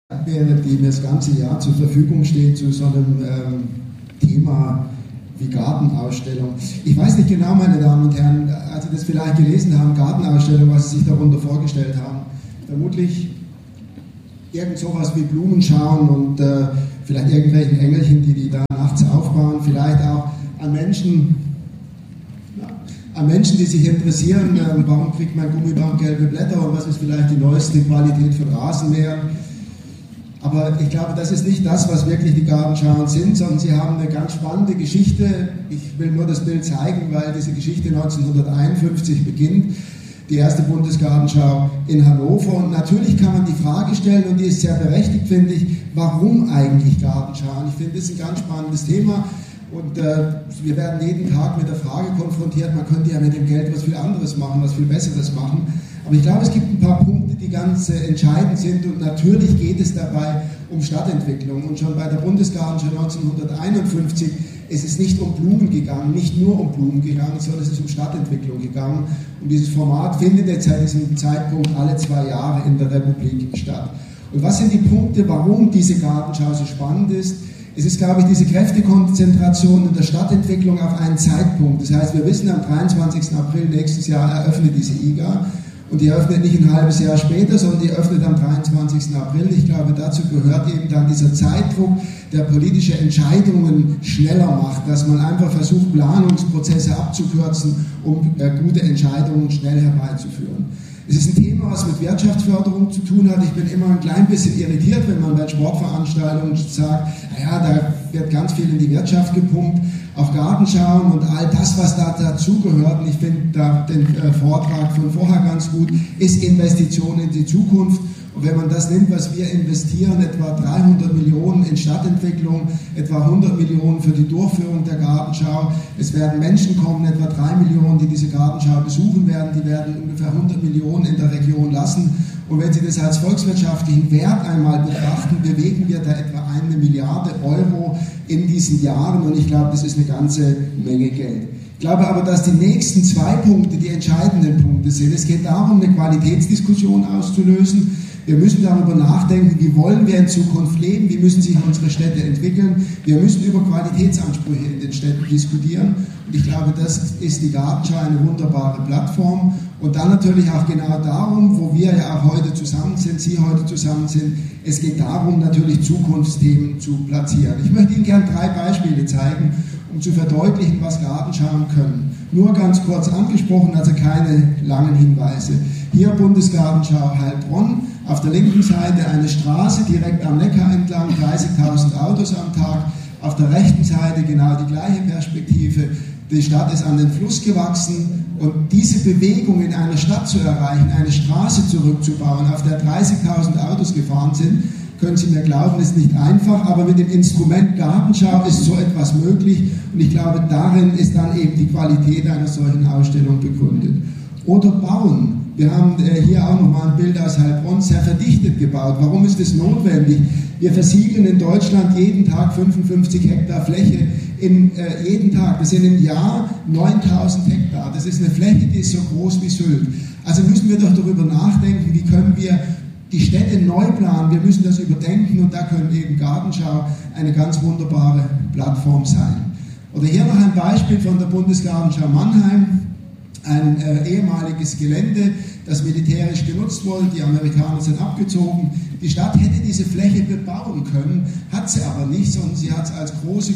wäre, die mir das ganze Jahr zur Verfügung steht zu so einem Thema wie Gartenausstellung. Ich weiß nicht genau, meine Damen und Herren, als Sie das vielleicht gelesen haben, Gartenausstellung, was Sie sich darunter vorgestellt haben. Vermutlich irgend sowas wie Blumen schauen und vielleicht irgendwelchen Engelchen, die da nachts aufbauen, vielleicht auch an Menschen, die sich interessieren, warum kriegt mein Gummibaum gelbe Blätter und was ist vielleicht die neueste Qualität von Rasenmähern. Aber ich glaube, das ist nicht das, was wirklich die Gartenschauen sind, sondern sie haben eine ganz spannende Geschichte. Ich will nur das Bild zeigen, weil diese Geschichte 1951 beginnt. Die erste Bundesgartenschau in Hannover. Und natürlich kann man die Frage stellen, und die ist sehr berechtigt, finde ich, warum eigentlich Gartenschauen? Ich finde, das ist ein ganz spannendes Thema. Und wir werden jeden Tag mit der Frage konfrontiert, man könnte ja mit dem Geld was viel anderes machen, was viel Besseres machen. Aber ich glaube, es gibt ein paar Punkte, die ganz entscheidend sind. Und natürlich geht es dabei um Stadtentwicklung. Und schon bei der Bundesgartenschau 1951 ist es nicht um Blumen gegangen, nicht nur um Blumen gegangen, sondern es ist um Stadtentwicklung gegangen. Und dieses Format findet jetzt seit diesem Zeitpunkt alle 2 Jahre in der Republik statt. Und was sind die Punkte, warum diese Gartenschau so spannend ist? Es ist, glaube ich, diese Kräftekonzentration in der Stadtentwicklung auf einen Zeitpunkt. Das heißt, wir wissen, am 23. April nächstes Jahr eröffnet diese IGA. Und die eröffnet nicht ein halbes Jahr später, sondern die eröffnet am 23. April. Ich glaube, dazu gehört eben dann dieser Zeitdruck, der politische Entscheidungen schneller macht, dass man einfach versucht, Planungsprozesse abzukürzen, um gute Entscheidungen schnell herbeizuführen. Es ist ein Thema, was mit Wirtschaftsförderung zu tun hat. Ich bin immer ein klein bisschen irritiert, wenn man bei Sportveranstaltungen sagt, naja, da wird ganz viel in die Wirtschaft gepumpt. Auch Gartenschauen und all das, was da dazugehört, und ich finde da den Vortrag von vorher ganz gut, ist Investition in die Zukunft. Und wenn man das nimmt, was wir investieren, etwa 300 Millionen in Stadtentwicklung, etwa 100 Millionen für die Durchführung der Gartenschau, es werden Menschen kommen, etwa 3 Millionen, die diese Gartenschau besuchen werden, die werden ungefähr 100 Millionen in der Region lassen. Und wenn Sie das als volkswirtschaftlichen Wert einmal betrachten, bewegen wir da etwa 1 Milliarde Euro in diesen Jahren und ich glaube, das ist eine ganze Menge Geld. Ich glaube aber, dass die nächsten 2 Punkte die entscheidenden Punkte sind. Es geht darum, eine Qualitätsdiskussion auszulösen. Wir müssen darüber nachdenken, wie wollen wir in Zukunft leben, wie müssen sich unsere Städte entwickeln. Wir müssen über Qualitätsansprüche in den Städten diskutieren. Und ich glaube, das ist die Gartenschau eine wunderbare Plattform. Und dann natürlich auch genau darum, wo wir ja auch heute zusammen sind, Sie heute zusammen sind, es geht darum, natürlich Zukunftsthemen zu platzieren. Ich möchte Ihnen gerne 3 Beispiele zeigen, um zu verdeutlichen, was Gartenschauen können. Nur ganz kurz angesprochen, also keine langen Hinweise. Hier Bundesgartenschau Heilbronn, auf der linken Seite eine Straße direkt am Neckar entlang, 30.000 Autos am Tag, auf der rechten Seite genau die gleiche Perspektive. Die Stadt ist an den Fluss gewachsen und diese Bewegung in einer Stadt zu erreichen, eine Straße zurückzubauen, auf der 30.000 Autos gefahren sind, können Sie mir glauben, ist nicht einfach, aber mit dem Instrument Gartenschau ist so etwas möglich und ich glaube, darin ist dann eben die Qualität einer solchen Ausstellung begründet. Oder Bauen. Wir haben hier auch nochmal ein Bild aus Heilbronn, sehr verdichtet gebaut. Warum ist das notwendig? Wir versiegeln in Deutschland jeden Tag 55 Hektar Fläche, jeden Tag. Das sind im Jahr 9.000 Hektar. Das ist eine Fläche, die ist so groß wie Sylt. Also müssen wir doch darüber nachdenken, wie können wir die Städte neu planen. Wir müssen das überdenken und da können eben Gartenschau eine ganz wunderbare Plattform sein. Oder hier noch ein Beispiel von der Bundesgartenschau Mannheim. Ein ehemaliges Gelände, das militärisch genutzt wurde, die Amerikaner sind abgezogen. Die Stadt hätte diese Fläche bebauen können, hat sie aber nicht, sondern sie hat es als große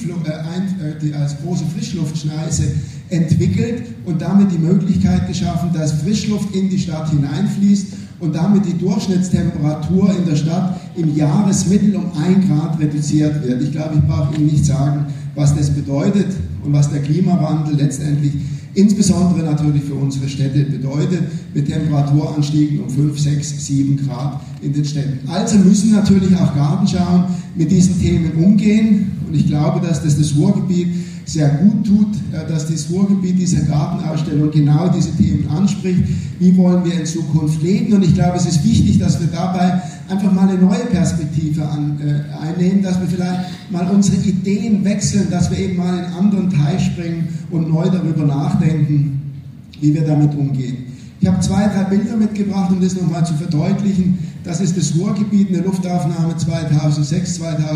als große Frischluftschneise entwickelt und damit die Möglichkeit geschaffen, dass Frischluft in die Stadt hineinfließt und damit die Durchschnittstemperatur in der Stadt im Jahresmittel um 1 Grad reduziert wird. Ich glaube, ich brauche Ihnen nicht sagen, was das bedeutet und was der Klimawandel letztendlich insbesondere natürlich für unsere Städte bedeutet, mit Temperaturanstiegen um 5, 6, 7 Grad in den Städten. Also müssen natürlich auch Gartenschauen mit diesen Themen umgehen und ich glaube, dass das Ruhrgebiet sehr gut tut, dass das Ruhrgebiet dieser Gartenausstellung genau diese Themen anspricht. Wie wollen wir in Zukunft leben? Und ich glaube, es ist wichtig, dass wir dabei einfach mal eine neue Perspektive einnehmen, dass wir vielleicht mal unsere Ideen wechseln, dass wir eben mal in einen anderen Teil springen und neu darüber nachdenken, wie wir damit umgehen. Ich habe 2, 3 Bilder mitgebracht, um das nochmal zu verdeutlichen. Das ist das Ruhrgebiet, eine Luftaufnahme 2006,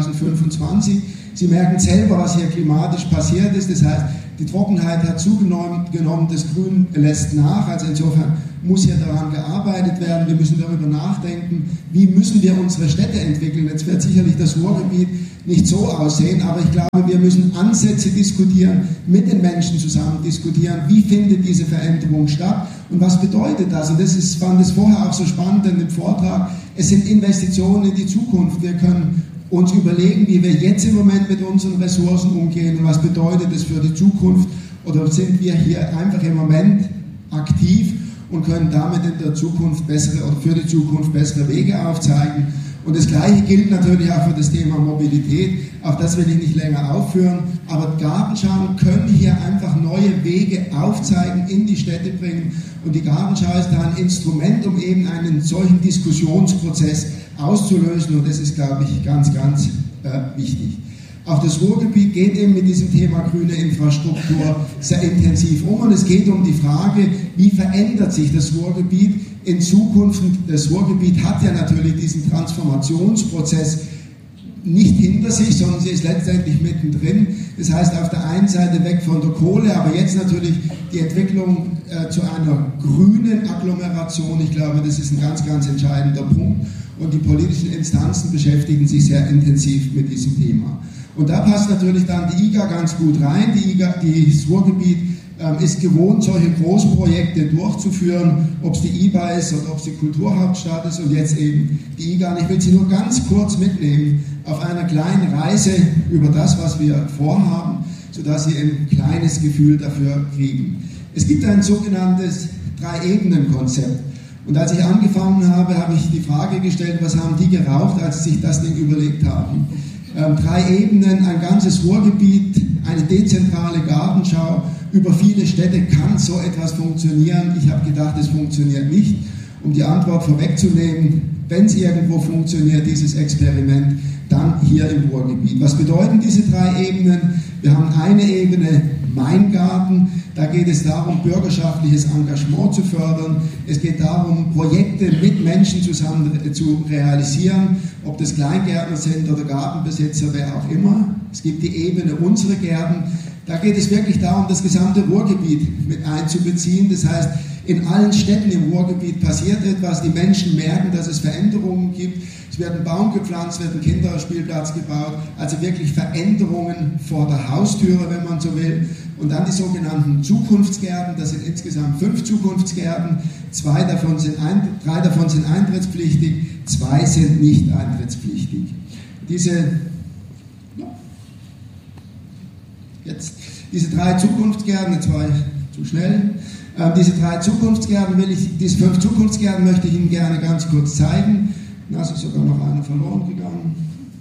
2025. Sie merken selber, was hier klimatisch passiert ist. Das heißt, die Trockenheit hat zugenommen, das Grün lässt nach. Also insofern muss hier daran gearbeitet werden. Wir müssen darüber nachdenken, wie müssen wir unsere Städte entwickeln. Jetzt wird sicherlich das Ruhrgebiet nicht so aussehen, aber ich glaube, wir müssen Ansätze diskutieren, mit den Menschen zusammen diskutieren, wie findet diese Veränderung statt und was bedeutet das? Und fand es vorher auch so spannend in dem Vortrag, es sind Investitionen in die Zukunft. Wir können uns überlegen, wie wir jetzt im Moment mit unseren Ressourcen umgehen und was bedeutet es für die Zukunft, oder sind wir hier einfach im Moment aktiv und können damit in der Zukunft für die Zukunft bessere Wege aufzeigen. Und das Gleiche gilt natürlich auch für das Thema Mobilität. Auch das will ich nicht länger aufführen. Aber Gartenschauen können hier einfach neue Wege aufzeigen, in die Städte bringen. Und die Gartenschau ist da ein Instrument, um eben einen solchen Diskussionsprozess auszulösen. Und das ist, glaube ich, ganz, ganz wichtig. Auch das Ruhrgebiet geht eben mit diesem Thema grüne Infrastruktur sehr intensiv um. Und es geht um die Frage, wie verändert sich das Ruhrgebiet in Zukunft. Das Ruhrgebiet hat ja natürlich diesen Transformationsprozess nicht hinter sich, sondern sie ist letztendlich mittendrin. Das heißt, auf der einen Seite weg von der Kohle, aber jetzt natürlich die Entwicklung zu einer grünen Agglomeration. Ich glaube, das ist ein ganz, ganz entscheidender Punkt. Und die politischen Instanzen beschäftigen sich sehr intensiv mit diesem Thema. Und da passt natürlich dann die IGA ganz gut rein. Das Ruhrgebiet ist gewohnt, solche Großprojekte durchzuführen, ob es die IBA ist oder ob es die Kulturhauptstadt ist und jetzt eben die IGA. Und ich will Sie nur ganz kurz mitnehmen auf einer kleinen Reise über das, was wir vorhaben, sodass Sie ein kleines Gefühl dafür kriegen. Es gibt ein sogenanntes 3-Ebenen-Konzept. Und als ich angefangen habe, habe ich die Frage gestellt, was haben die geraucht, als sie sich das Ding überlegt haben. 3 Ebenen, ein ganzes Ruhrgebiet, eine dezentrale Gartenschau, über viele Städte kann so etwas funktionieren. Ich habe gedacht, es funktioniert nicht. Um die Antwort vorwegzunehmen, wenn es irgendwo funktioniert, dieses Experiment, dann hier im Ruhrgebiet. Was bedeuten diese 3 Ebenen? Wir haben eine Ebene, Mein Garten. Da geht es darum, bürgerschaftliches Engagement zu fördern. Es geht darum, Projekte mit Menschen zusammen zu realisieren, ob das Kleingärtner sind oder Gartenbesitzer, wer auch immer. Es gibt die Ebene Unsere Gärten. Da geht es wirklich darum, das gesamte Ruhrgebiet mit einzubeziehen. Das heißt, in allen Städten im Ruhrgebiet passiert etwas. Die Menschen merken, dass es Veränderungen gibt. Es wird ein Baum gepflanzt, wird ein Kinderspielplatz gebaut. Also wirklich Veränderungen vor der Haustüre, wenn man so will. Und dann die sogenannten Zukunftsgärten. Das sind insgesamt 5 Zukunftsgärten. 3 davon sind eintrittspflichtig, 2 sind nicht eintrittspflichtig. Diese 3 Zukunftsgärten, jetzt war ich zu schnell. Diese 5 Zukunftsgärten möchte ich Ihnen gerne ganz kurz zeigen. Da ist sogar noch einer verloren gegangen.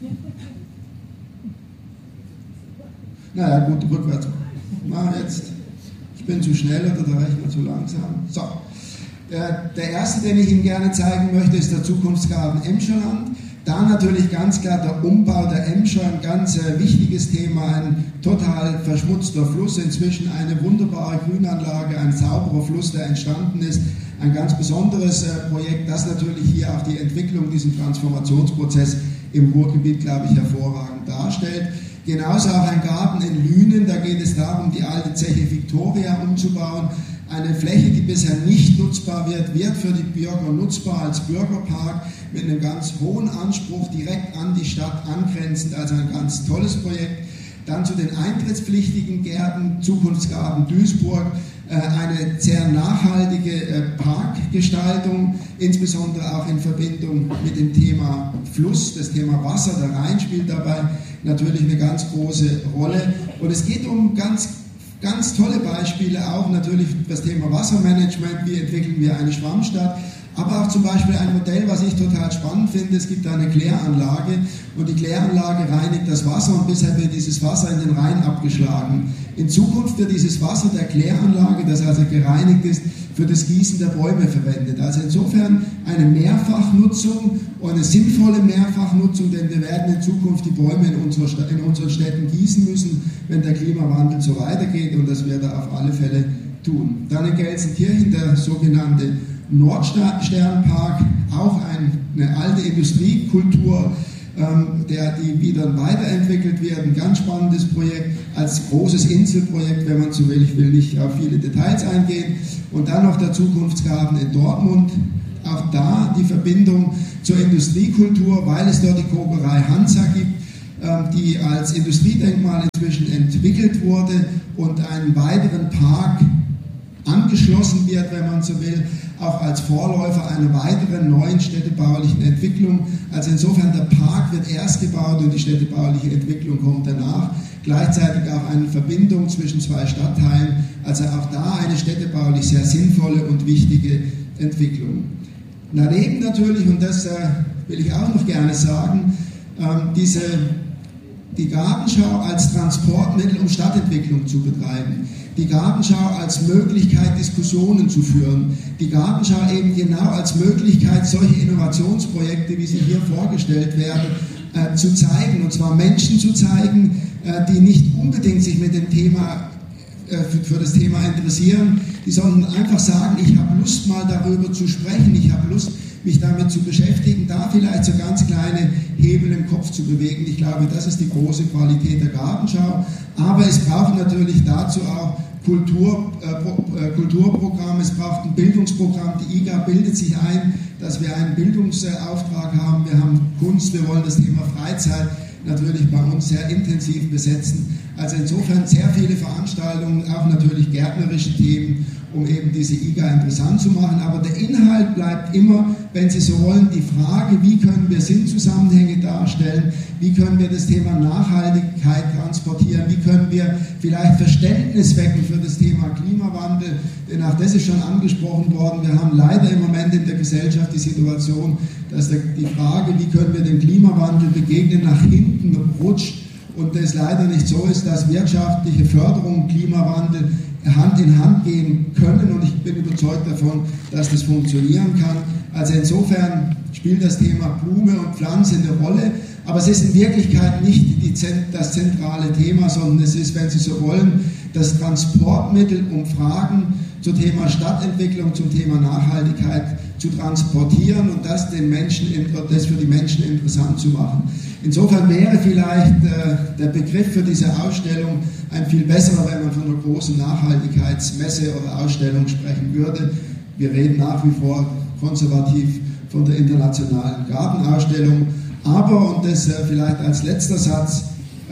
Naja, gut, rückwärts. Jetzt. Ich bin zu schnell oder der Rechner zu langsam. So. Der erste, den ich Ihnen gerne zeigen möchte, ist der Zukunftsgarten Emscherland. Da natürlich ganz klar der Umbau der Emscher, ein ganz wichtiges Thema, ein total verschmutzter Fluss, inzwischen eine wunderbare Grünanlage, ein sauberer Fluss, der entstanden ist, ein ganz besonderes Projekt, das natürlich hier auch die Entwicklung, diesen Transformationsprozess im Ruhrgebiet, glaube ich, hervorragend darstellt. Genauso auch ein Garten in Lünen, da geht es darum, die alte Zeche Victoria umzubauen. Eine Fläche, die bisher nicht nutzbar wird für die Bürger nutzbar als Bürgerpark mit einem ganz hohen Anspruch, direkt an die Stadt angrenzend, also ein ganz tolles Projekt. Dann zu den eintrittspflichtigen Gärten, Zukunftsgarten Duisburg, eine sehr nachhaltige Parkgestaltung, insbesondere auch in Verbindung mit dem Thema Fluss, das Thema Wasser, der Rhein spielt dabei natürlich eine ganz große Rolle. Und es geht um ganz tolle Beispiele, auch natürlich das Thema Wassermanagement, wie entwickeln wir eine Schwammstadt, aber auch zum Beispiel ein Modell, was ich total spannend finde, es gibt eine Kläranlage und die Kläranlage reinigt das Wasser und bisher wird dieses Wasser in den Rhein abgeschlagen. In Zukunft wird dieses Wasser der Kläranlage, das also gereinigt ist, für das Gießen der Bäume verwendet. Also insofern eine Mehrfachnutzung und eine sinnvolle Mehrfachnutzung, denn wir werden in Zukunft die Bäume in unseren Städten gießen müssen, wenn der Klimawandel so weitergeht und das wäre da auf alle Fälle tun. Dann in Gelsenkirchen der sogenannte Nordsternpark, auch eine alte Industriekultur, die wieder weiterentwickelt wird. Ein ganz spannendes Projekt, als großes Inselprojekt, wenn man so will. Ich will nicht auf viele Details eingehen. Und dann noch der Zukunftsgarten in Dortmund. Auch da die Verbindung zur Industriekultur, weil es dort die Kokerei Hansa gibt, die als Industriedenkmal inzwischen entwickelt wurde und einen weiteren Park angeschlossen wird, wenn man so will, auch als Vorläufer einer weiteren neuen städtebaulichen Entwicklung. Also insofern, der Park wird erst gebaut und die städtebauliche Entwicklung kommt danach. Gleichzeitig auch eine Verbindung zwischen zwei Stadtteilen, also auch da eine städtebaulich sehr sinnvolle und wichtige Entwicklung. Daneben natürlich, und das will ich auch noch gerne sagen, die Gartenschau als Transportmittel, um Stadtentwicklung zu betreiben. Die Gartenschau als Möglichkeit, Diskussionen zu führen. Die Gartenschau eben genau als Möglichkeit, solche Innovationsprojekte, wie sie hier vorgestellt werden, zu zeigen. Und zwar Menschen zu zeigen, die nicht unbedingt sich mit dem Thema für das Thema interessieren, die sollen einfach sagen, ich habe Lust mal darüber zu sprechen, ich habe Lust, mich damit zu beschäftigen, da vielleicht so ganz kleine Hebel im Kopf zu bewegen. Ich glaube, das ist die große Qualität der Gartenschau. Aber es braucht natürlich dazu auch Kulturprogramm, es braucht ein Bildungsprogramm. Die IGA bildet sich ein, dass wir einen Bildungsauftrag haben. Wir haben Kunst, wir wollen das Thema Freizeit natürlich bei uns sehr intensiv besetzen. Also insofern sehr viele Veranstaltungen, auch natürlich gärtnerische Themen, um eben diese IGA interessant zu machen. Aber der Inhalt bleibt immer, wenn Sie so wollen, die Frage, wie können wir Sinnzusammenhänge darstellen, wie können wir das Thema Nachhaltigkeit transportieren, wie können wir vielleicht Verständnis wecken für das Thema Klimawandel, denn auch das ist schon angesprochen worden. Wir haben leider im Moment in der Gesellschaft die Situation, dass die Frage, wie können wir dem Klimawandel begegnen, nach hinten rutscht und es leider nicht so ist, dass wirtschaftliche Förderung und Klimawandel Hand in Hand gehen können, und ich bin überzeugt davon, dass das funktionieren kann. Also insofern spielt das Thema Blume und Pflanze eine Rolle, aber es ist in Wirklichkeit nicht das zentrale Thema, sondern es ist, wenn Sie so wollen, das Transportmittel, um Fragen zum Thema Stadtentwicklung, zum Thema Nachhaltigkeit zu transportieren und das für die Menschen interessant zu machen. Insofern wäre vielleicht der Begriff für diese Ausstellung ein viel besserer, wenn man von einer großen Nachhaltigkeitsmesse oder Ausstellung sprechen würde. Wir reden nach wie vor konservativ von der internationalen Gartenausstellung. Aber, und das vielleicht als letzter Satz,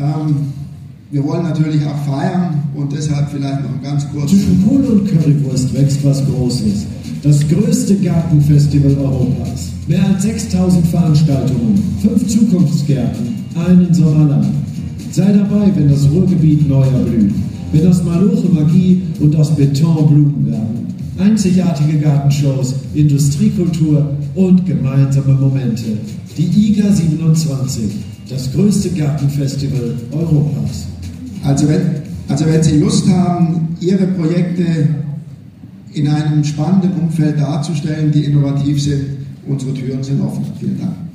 wir wollen natürlich auch feiern und deshalb vielleicht noch ganz kurz. Zwischen Kohl und Currywurst wächst was Großes. Das größte Gartenfestival Europas. Mehr als 6000 Veranstaltungen, 5 Zukunftsgärten, einen Sommerland. Sei dabei, wenn das Ruhrgebiet neu erblüht. Wenn aus Maloche Magie und aus Beton Blumen werden. Einzigartige Gartenshows, Industriekultur und gemeinsame Momente. Die IGA 27, das größte Gartenfestival Europas. Also wenn Sie Lust haben, Ihre Projekte in einem spannenden Umfeld darzustellen, die innovativ sind, unsere Türen sind offen. Vielen Dank.